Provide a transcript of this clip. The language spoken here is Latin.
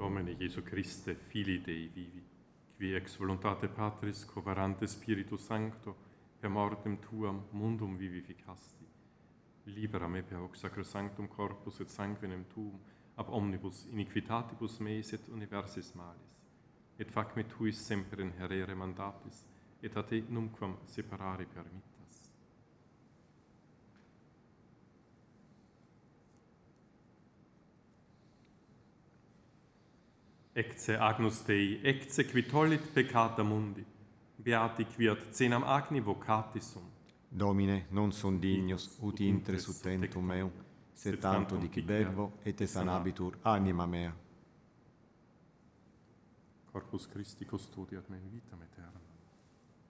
Domine Jesu Christe, Filii Dei vivi, qui ex voluntate Patris covarante Spiritu Sancto, per mortem tuam mundum vivificasti, libera me per hoc sacrosanctum corpus et sanguinem tuum, ab omnibus iniquitatibus meis et universis malis, et fac me tuis semper inherere mandatis, et a te numquam separare permittas. Ecce agnus Dei, ecce qui tollit peccata mundi, beati quiat cenam agni vocati sunt. Domine, non sunt dignus, ut intre sub tentum meum, sed tantum dicidervo, et sanabitur anima mea. Corpus Christi custodiat me in vitam aeternam.